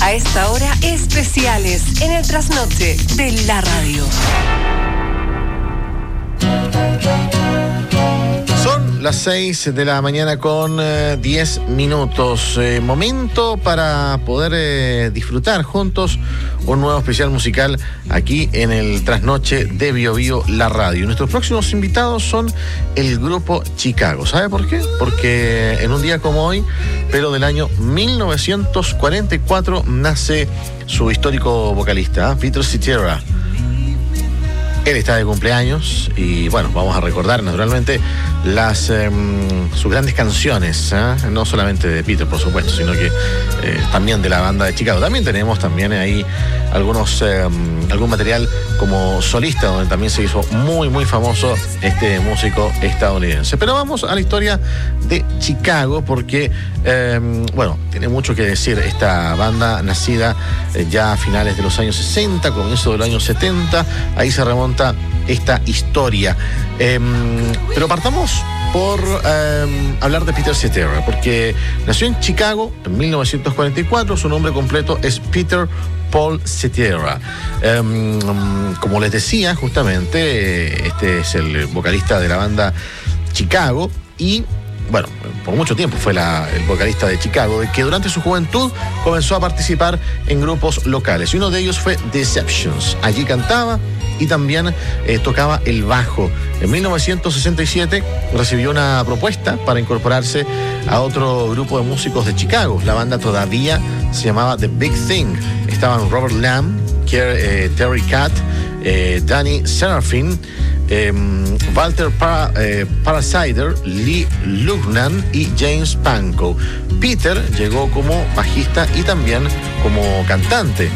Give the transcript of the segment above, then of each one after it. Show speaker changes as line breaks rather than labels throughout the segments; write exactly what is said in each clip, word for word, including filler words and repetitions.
A esta hora, especiales en el trasnoche de la radio.
Son las seis de la mañana con eh, diez minutos. Eh, momento para poder eh, disfrutar juntos un nuevo especial musical aquí en el trasnoche de Bio Bio, la radio. Nuestros próximos invitados son el grupo Chicago. ¿Sabe por qué? Porque en un día como hoy, pero del año mil novecientos cuarenta y cuatro, nace su histórico vocalista, ¿eh? Peter Cetera. Él está de cumpleaños y bueno, vamos a recordar naturalmente las eh, sus grandes canciones, ¿eh? No solamente de Peter, por supuesto, sino que eh, también de la banda de Chicago. También tenemos también ahí algunos eh, algún material como solista, donde también se hizo muy muy famoso este músico estadounidense. Pero vamos a la historia de Chicago porque eh, bueno, tiene mucho que decir esta banda nacida eh, ya a finales de los años sesenta, comienzo de los años setenta. Ahí se remonta esta historia. Eh, pero partamos por eh, hablar de Peter Cetera, porque nació en Chicago en mil novecientos cuarenta y cuatro. Su nombre completo es Peter Paul Cetera. Eh, como les decía, justamente, este es el vocalista de la banda Chicago y bueno, por mucho tiempo fue la, el vocalista de Chicago, de que durante su juventud comenzó a participar en grupos locales. Y uno de ellos fue Deceptions. Allí cantaba y también eh, tocaba el bajo. En mil novecientos sesenta y siete recibió una propuesta para incorporarse a otro grupo de músicos de Chicago. La banda todavía se llamaba The Big Thing. Estaban Robert Lamb, Kier, eh, Terry Katt, eh, Danny Serafin, Eh, Walter Para, eh, Parasider, Lee Lugnan y James Pankow. Peter llegó como bajista y también como cantante.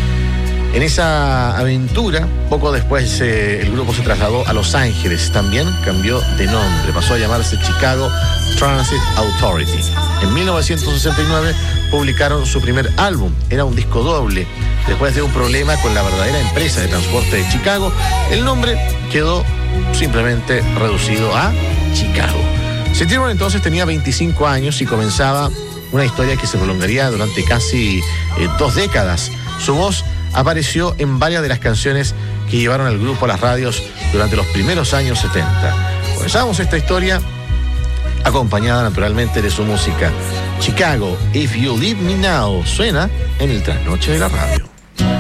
En esa aventura, poco después eh, el grupo se trasladó a Los Ángeles. También cambió de nombre, pasó a llamarse Chicago Transit Authority. En mil novecientos sesenta y nueve publicaron su primer álbum. Era un disco doble. Después de un problema con la verdadera empresa de transporte de Chicago, el nombre quedó simplemente reducido a Chicago. Cetera entonces tenía veinticinco años y comenzaba una historia que se prolongaría durante casi eh, dos décadas. Su voz apareció en varias de las canciones que llevaron al grupo a las radios durante los primeros años setenta. Comenzamos esta historia acompañada naturalmente de su música. Chicago, If You Leave Me Now, suena en el trasnoche de la radio.